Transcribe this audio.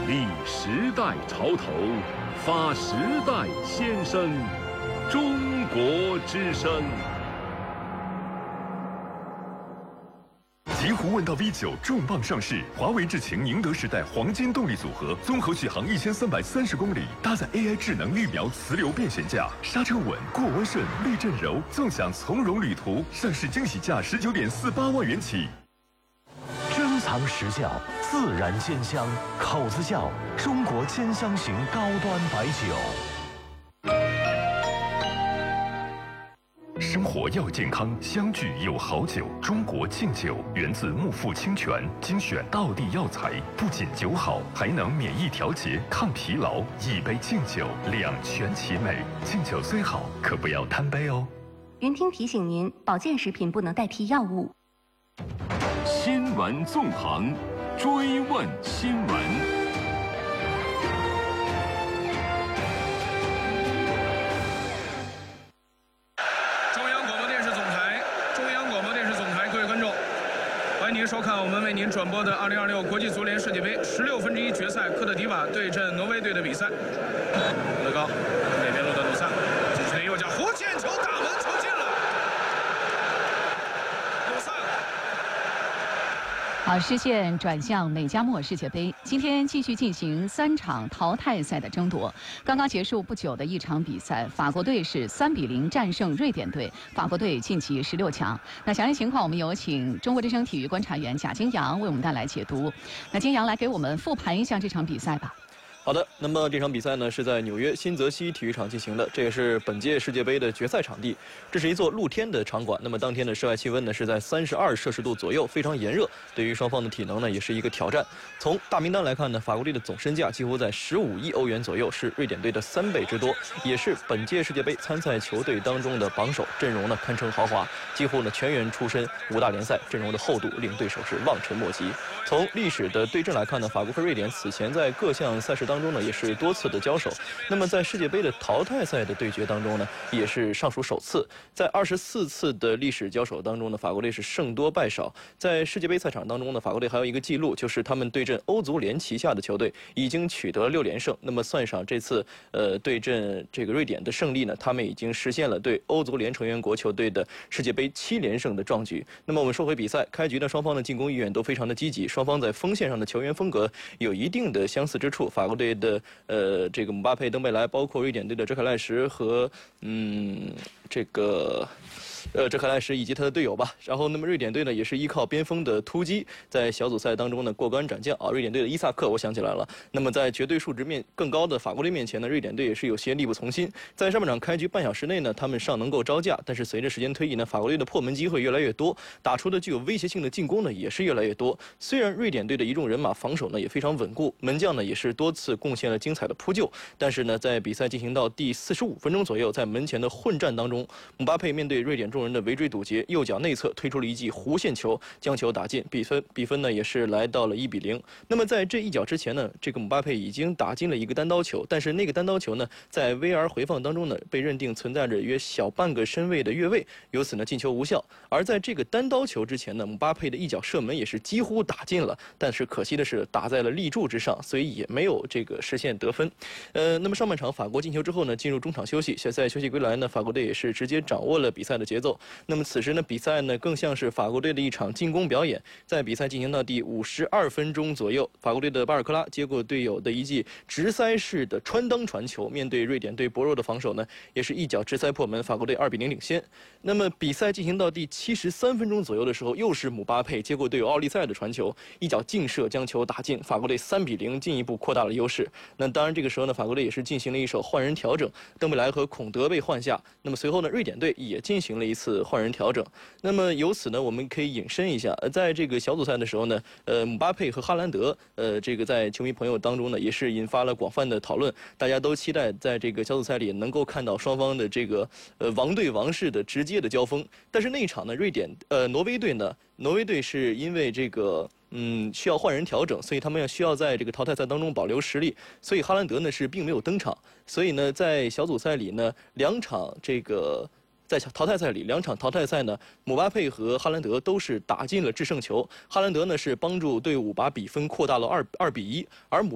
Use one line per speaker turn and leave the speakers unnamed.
立时代潮头，发时代先声，中国之声。
极狐问道 V9重磅上市，华为智擎宁德时代黄金动力组合，综合续航1330公里，搭载 AI 智能绿苗磁流变悬架，刹车稳，过弯顺，避震柔，纵享从容旅途。上市惊喜价19.48万元起。
珍藏实窖，自然煎香，口子窖，中国煎香型高端白酒。
生活要健康，相聚有好酒。中国敬酒源自木富清泉，精选道地药材，不仅酒好，还能免疫调节、抗疲劳。一杯敬酒，两全其美。敬酒虽好，可不要贪杯哦。
云听提醒您，保健食品不能代替药物。
新闻纵横，追问新闻。
欢迎您收看我们为您转播的2026国际足联世界杯16分之一决赛科特迪瓦对阵挪威队的比赛。乐高那边路的鲁萨，禁区的右脚弧线球打门，球进了。鲁萨。
好，视线转向美加墨世界杯，今天继续进行3场淘汰赛的争夺。刚刚结束不久的一场比赛，法国队是3比0战胜瑞典队，法国队晋级16强。那详细情况，我们有请中国之声体育观察员贾金阳为我们带来解读。那金阳来给我们复盘一下这场比赛吧。
好的，那么这场比赛呢是在纽约新泽西体育场进行的，这也是本届世界杯的决赛场地。这是一座露天的场馆，那么当天的室外气温呢是在32摄氏度左右，非常炎热，对于双方的体能呢也是一个挑战。从大名单来看呢，法国队的总身价几乎在15亿欧元左右，是瑞典队的3倍之多，也是本届世界杯参赛球队当中的榜首，阵容呢堪称豪华，几乎呢全员出身5大联赛，阵容的厚度令对手是望尘莫及。从历史的对阵来看呢，法国和瑞典此前在各项赛事当中呢也是多次的交手，那么在世界杯的淘汰赛的对决当中呢，也是尚属首次。在24次的历史交手当中呢，法国队是胜多败少。在世界杯赛场当中呢，法国队还有一个记录，就是他们对阵欧足联旗下的球队已经取得了6连胜。那么算上这次对阵这个瑞典的胜利呢，他们已经实现了对欧足联成员国球队的世界杯7连胜的壮举。那么我们说回比赛，开局呢双方的进攻意愿都非常的积极，双方在锋线上的球员风格有一定的相似之处。法国队的这个姆巴佩、登贝莱，包括瑞典队的哲凯赖什和哲凯赖什以及他的队友吧。然后那么瑞典队呢也是依靠边锋的突击，在小组赛当中呢过关斩将啊。瑞典队的伊萨克我想起来了。那么在绝对数值更高的法国队面前呢，瑞典队也是有些力不从心。在上半场开局半小时内呢，他们尚能够招架，但是随着时间推移呢，法国队的破门机会越来越多，打出的具有威胁性的进攻呢也是越来越多。虽然瑞典队的一众人马防守呢也非常稳固，门将呢也是多次贡献了精彩的扑救，但是呢在比赛进行到第45分钟左右，在门前的混战当中，姆巴佩面对瑞典众人的围追堵截，右脚内侧推出了一记弧线球，将球打进，比分呢也是来到了1比0。那么在这一脚之前呢，这个姆巴佩已经打进了一个单刀球，但是那个单刀球呢在 VR 回放当中呢被认定存在着约小半个身位的越位，由此呢进球无效。而在这个单刀球之前呢，姆巴佩的一脚射门也是几乎打进了，但是可惜的是打在了立柱之上，所以也没有这个实现得分。那么上半场法国进球之后呢，进入中场休息，在休息归来呢，法国队也是直接掌握了比赛的节奏。那么此时呢，比赛呢更像是法国队的一场进攻表演。在比赛进行到第52分钟左右，法国队的巴尔克拉接过队友的一记直塞式的穿裆传球，面对瑞典队薄弱的防守呢，也是一脚直塞破门，法国队2比0领先。那么比赛进行到第73分钟左右的时候，又是姆巴佩接过队友奥利塞的传球，一脚劲射将球打进，法国队3比0进一步扩大了优势。那当然这个时候呢，法国队也是进行了一手换人调整，登贝莱和孔德被换下。那么随后呢，瑞典队也进行了一次换人调整。那么由此呢，我们可以引申一下，在这个小组赛的时候呢，姆巴佩和哈兰德，这个在球迷朋友当中呢，也是引发了广泛的讨论。大家都期待在这个小组赛里能够看到双方的这个王对王式的直接的交锋。但是那一场呢，挪威队是因为这个需要换人调整，所以他们需要在这个淘汰赛当中保留实力，所以哈兰德呢是并没有登场。所以呢，在小组赛里呢，在淘汰赛里2场淘汰赛呢，姆巴佩和哈兰德都是打进了制胜球。哈兰德呢是帮助队伍把比分扩大了2比1，而